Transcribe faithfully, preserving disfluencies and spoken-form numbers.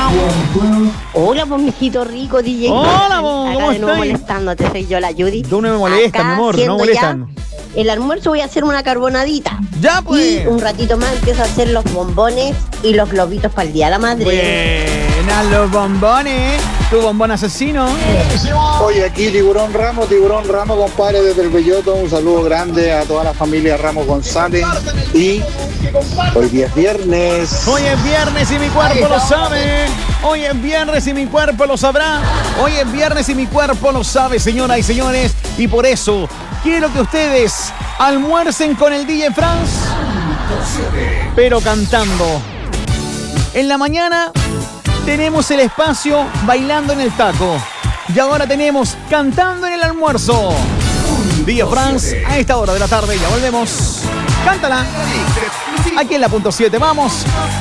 Hola, pues, mijito rico, D J. Hola, vos, ¿cómo Acá de nuevo estás? molestándote, soy yo la Judy. Tú no me molestas, Acá, mi amor, no siendo molestan. ya el almuerzo voy a hacer una carbonadita. Ya, pues. Y un ratito más empiezo a hacer los bombones y los globitos para el Día de la Madre. Buenas, los bombones. Tu bombón asesino. Oye, aquí Tiburón Ramos, Tiburón Ramos, compadre, desde el Belloto. Un saludo grande a toda la familia Ramos González. Y hoy día es viernes. Hoy es viernes y mi cuerpo lo sabe. Hoy es viernes y mi cuerpo lo sabrá. Hoy es viernes y mi cuerpo lo sabe, señoras y señores. Y por eso quiero que ustedes almuercen con el D J Franz, pero cantando. En la mañana tenemos el espacio bailando en el taco. Y ahora tenemos cantando en el almuerzo. D J Franz a esta hora de la tarde. Ya volvemos. Cántala. Aquí en la punto siete. Vamos.